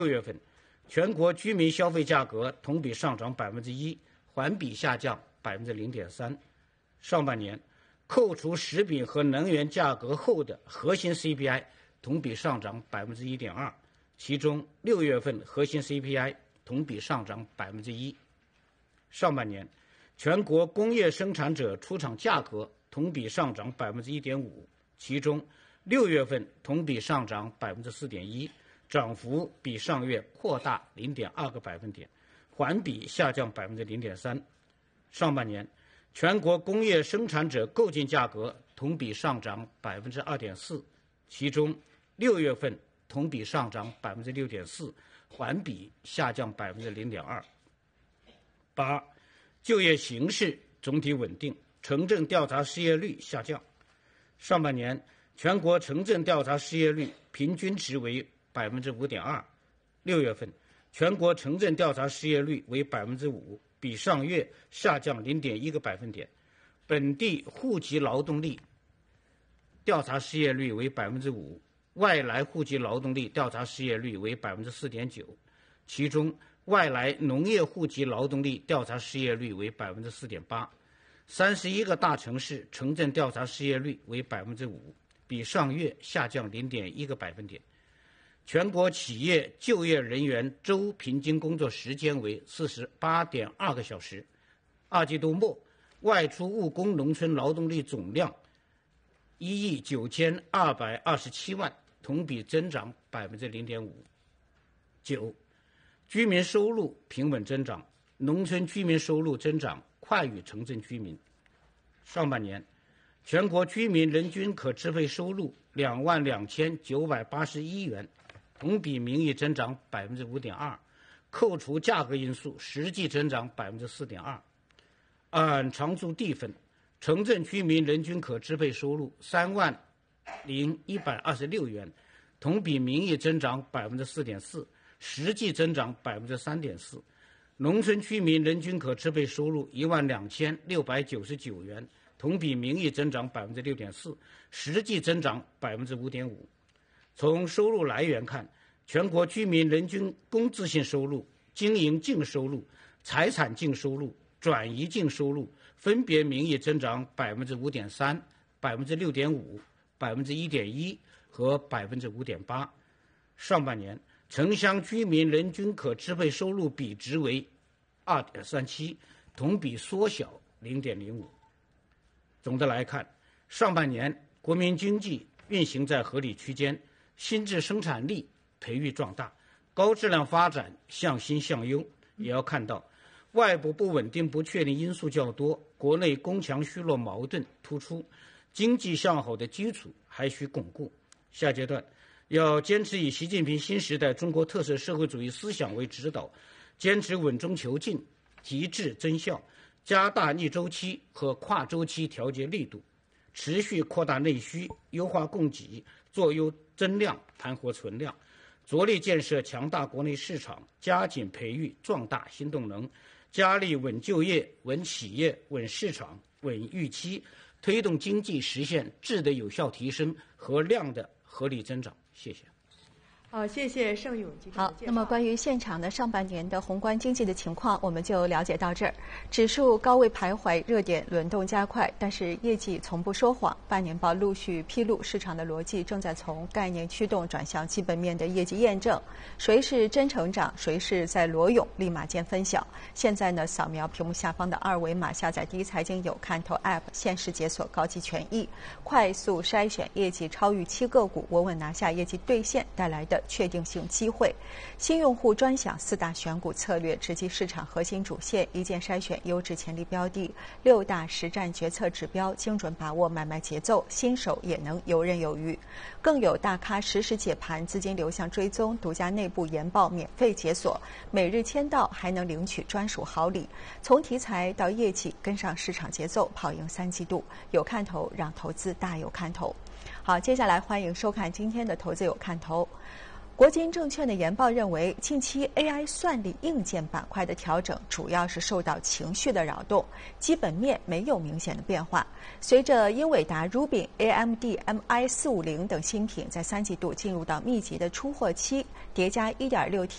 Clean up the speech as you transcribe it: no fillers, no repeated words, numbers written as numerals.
月份，全国居民消费价格同比上涨1%，环比下降0.3%。上半年，扣除食品和能源价格后的核心 CPI 同比上涨1.2%，其中6月份核心 CPI 同比上涨1%。上半年，全国工业生产者出厂价格同比上涨1.5%，其中6月份同比上涨4.1%，涨幅比上月扩大0.2个百分点，环比下降0.3%。上半年，全国工业生产者购进价格同比上涨2.4%，其中6月份同比上涨6.4%，环比下降0.2%。8. 就业形势总体稳定，城镇调查失业率下降。上半年，全国城镇调查失业率平均值为5.2%，6月份全国城镇调查失业率为5%，比上月下降0.1个百分点。本地户籍劳动力调查失业率为5%，外来户籍劳动力调查失业率为4.9%，其中外来农业户籍劳动力调查失业率为4.8%。31个大城市城镇调查失业率为5%，比上月下降0.1个百分点。全国企业就业人员周平均工作时间为48.2个小时。二季度末，外出务工农村劳动力总量19227万，同比增长0.5%。9. 居民收入平稳增长，农村居民收入增长快于城镇居民。上半年，全国居民人均可支配收入22981元，同比名义增长5.2%，扣除价格因素，实际增长4.2%。按常住地分，城镇居民人均可支配收入30126元，同比名义增长4.4%，实际增长3.4%。农村居民人均可支配收入12699元，同比名义增长6.4%，实际增长5.5%。从收入来源看，全国居民人均工资性收入、经营净收入、财产净收入、转移净收入分别名义增长5.3%、6.5%、1.1%和5.8%。上半年，城乡居民人均可支配收入比值为2.37，同比缩小0.05。总的来看，上半年国民经济运行在合理区间，新质生产力培育壮大，高质量发展向新向优。也要看到，外部不稳定不确定因素较多，国内攻强虚弱矛盾突出，经济向好的基础还需巩固。下阶段要坚持以习近平新时代中国特色社会主义思想为指导，坚持稳中求进、提质增效，加大逆周期和跨周期调节力度，持续扩大内需，优化供给，做优增量，盘活存量，着力建设强大国内市场，加紧培育壮大新动能，加力稳就业、稳企业、稳市场、稳预期，推动经济实现质的有效提升和量的合理增长。谢谢。 好，谢谢盛勇局长的介绍。 好，那么关于现场的上半年的宏观经济的情况，我们就了解到这儿。指数高位徘徊，热点轮动加快，但是业绩从不说谎。半年报陆续披露，市场的逻辑正在从概念驱动转向基本面的业绩验证。谁是真成长，谁是在裸泳，立马见分晓。现在呢，扫描屏幕下方的二维码，下载第一财经有看头 App， 限时解锁高级权益，快速筛选业绩超预期个股，稳稳拿下业绩兑现带来的确定性机会。新用户专享4大选股策略，直击市场核心主线，一键筛选优质潜力标的，6大实战决策指标，精准把握买卖节奏，新手也能游刃有余。更有大咖实时解盘，资金流向追踪，独家内部研报免费解锁，每日签到还能领取专属好礼。从题材到业绩，跟上市场节奏，跑赢3季度，有看头，让投资大有看头。好，接下来欢迎收看今天的投资有看头。 国金证券的研报认为，近期 AI 算力硬件板块的调整主要是受到情绪的扰动，基本面没有明显的变化。随着英伟达 Rubin、AMD MI450等新品在3季度进入到密集的出货期，叠加1.6T